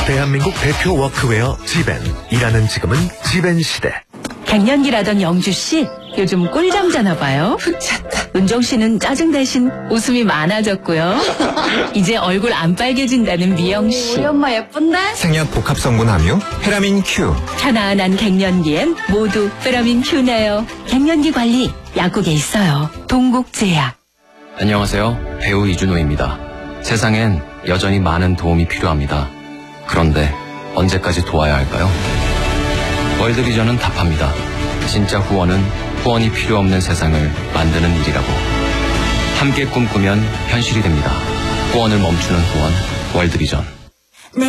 대한민국 대표 워크웨어 지벤. 일하는 지금은 지벤 시대. 갱년기라던 영주씨, 요즘 꿀잠 자나 봐요. 푹 잤다. 은정씨는 짜증 대신 웃음이 많아졌고요. 이제 얼굴 안 빨개진다는 미영씨. 우리 엄마 예쁜데? 생약 복합성분 함유 페라민 Q. 편안한 갱년기엔 모두 페라민 Q네요. 갱년기 관리 약국에 있어요. 동국제약. 안녕하세요. 배우 이준호입니다. 세상엔 여전히 많은 도움이 필요합니다. 그런데 언제까지 도와야 할까요? 월드비전은 답합니다. 진짜 후원은 후원이 필요 없는 세상을 만드는 일이라고. 함께 꿈꾸면 현실이 됩니다. 후원을 멈추는 후원, 월드비전.